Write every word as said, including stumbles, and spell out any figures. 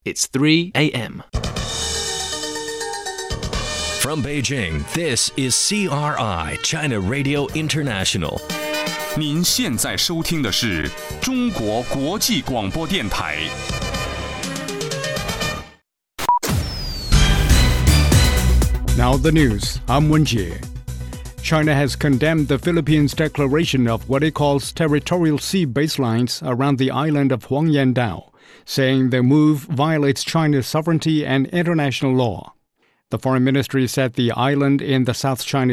It's three a.m. From Beijing, this is C R I, China Radio International. 您现在收听的是中国国际广播电台。 Now the news. I'm Wenjie. China has condemned the Philippines' declaration of what it calls territorial sea baselines around the island of Huangyandao, saying the move violates China's sovereignty and international law. The foreign ministry said the island in the South China